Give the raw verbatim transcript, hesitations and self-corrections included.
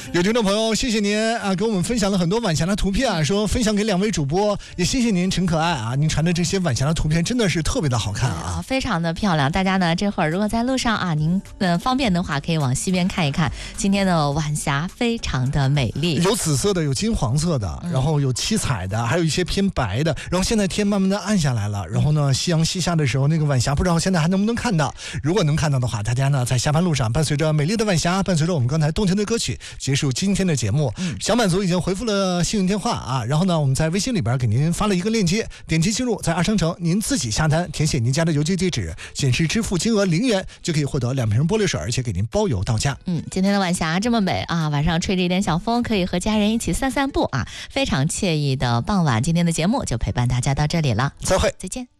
有听众朋友，谢谢您啊，给我们分享了很多晚霞的图片啊，说分享给两位主播，也谢谢您陈可爱啊，您传的这些晚霞的图片真的是特别的好看啊， 非常的漂亮。大家呢这会儿如果在路上啊，您呃方便的话可以往西边看一看，今天的晚霞非常的美丽， 有紫色的，有金黄色的， 嗯、 然后有七彩的，还有一些偏白的，然后现在天慢慢的暗下来了，然后呢夕阳西下的时候，那个晚霞不知道现在还能不能看到，如果能看到的话，大家呢在下班路上伴随着美丽的晚霞，伴随着我们刚才动听的歌曲结束今天的节目。嗯、小满族已经回复了幸运电话啊，然后呢我们在微信里边给您发了一个链接，点击进入，在二商城您自己下单，填写您家的邮寄地址，显示支付金额零元，就可以获得两瓶玻璃水，而且给您包邮到家。 嗯，今天的晚霞这么美啊，晚上吹着一点小风，可以和家人一起散散步啊，非常惬意的傍晚。今天的节目就陪伴大家到这里了， 再会， 再见。